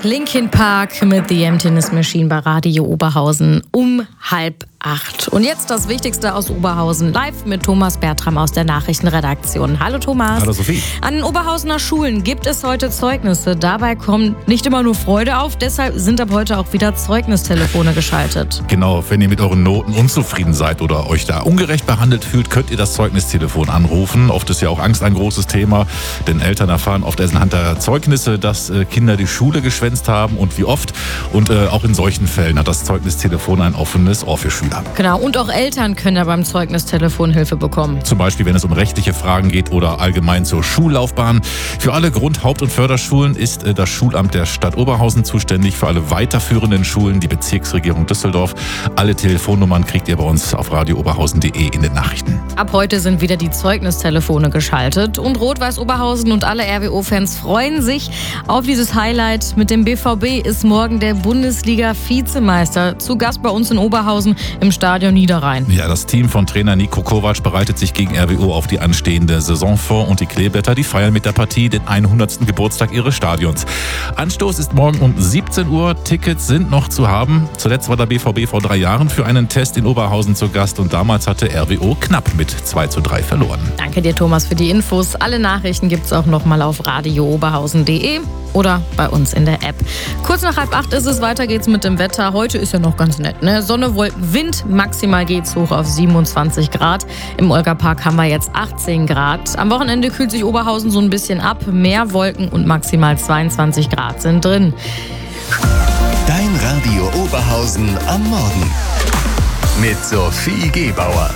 Linkin Park mit The Emptiness Machine bei Radio Oberhausen um 7:30. Und jetzt das Wichtigste aus Oberhausen live mit Thomas Bertram aus der Nachrichtenredaktion. Hallo Thomas. Hallo Sophie. An den Oberhausener Schulen gibt es heute Zeugnisse. Dabei kommt nicht immer nur Freude auf, deshalb sind ab heute auch wieder Zeugnistelefone geschaltet. Genau, wenn ihr mit euren Noten unzufrieden seid oder euch da ungerecht behandelt fühlt, könnt ihr das Zeugnistelefon anrufen. Oft ist ja auch Angst ein großes Thema, denn Eltern erfahren oft erst anhand der Zeugnisse, dass Kinder die Schule geschwänzt haben und wie oft. Und auch in solchen Fällen hat das Zeugnistelefon ein offenes Ohr für Schüler. Genau, und auch Eltern können ja beim Zeugnistelefon Hilfe bekommen. Zum Beispiel, wenn es um rechtliche Fragen geht oder allgemein zur Schullaufbahn. Für alle Grund-, Haupt- und Förderschulen ist das Schulamt der Stadt Oberhausen zuständig. Für alle weiterführenden Schulen die Bezirksregierung Düsseldorf. Alle Telefonnummern kriegt ihr bei uns auf radiooberhausen.de in den Nachrichten. Ab heute sind wieder die Zeugnistelefone geschaltet. Und Rot-Weiß Oberhausen und alle RWO-Fans freuen sich auf dieses Highlight. Mit dem BVB ist morgen der Bundesliga-Vizemeister zu Gast bei uns in Oberhausen im Stadion Niederrhein. Ja, das Team von Trainer Niko Kovac bereitet sich gegen RWO auf die anstehende Saison vor und die Kleeblätter, die feiern mit der Partie den 100. Geburtstag ihres Stadions. Anstoß ist morgen um 17 Uhr. Tickets sind noch zu haben. Zuletzt war der BVB vor 3 Jahren für einen Test in Oberhausen zu Gast und damals hatte RWO knapp mit 2:3 verloren. Danke dir, Thomas, für die Infos. Alle Nachrichten gibt's auch nochmal auf radiooberhausen.de oder bei uns in der App. Kurz nach 7:30 ist es, weiter geht's mit dem Wetter. Heute ist ja noch ganz nett, ne? Sonne, Wolken, Wind, maximal geht's hoch auf 27 Grad. Im Olga-Park haben wir jetzt 18 Grad. Am Wochenende kühlt sich Oberhausen so ein bisschen ab. Mehr Wolken und maximal 22 Grad sind drin. Dein Radio Oberhausen am Morgen mit Sophie Gebauer.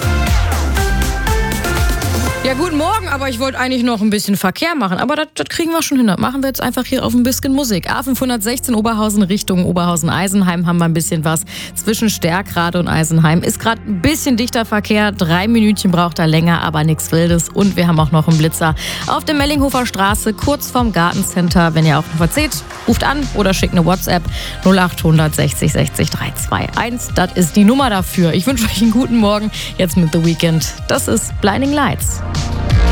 Ja, guten Morgen, aber ich wollte eigentlich noch ein bisschen Verkehr machen, aber das kriegen wir schon hin. Das machen wir jetzt einfach hier auf ein bisschen Musik. A516 Oberhausen Richtung Oberhausen-Eisenheim haben wir ein bisschen was. Zwischen Stärkrade und Eisenheim ist gerade ein bisschen dichter Verkehr. 3 Minütchen braucht er länger, aber nichts Wildes. Und wir haben auch noch einen Blitzer auf der Mellinghofer Straße, kurz vorm Gartencenter. Wenn ihr auch noch was seht, ruft an oder schickt eine WhatsApp 0800 60 60 321. Das ist die Nummer dafür. Ich wünsche euch einen guten Morgen. Jetzt mit The Weeknd. Das ist Blinding Lights.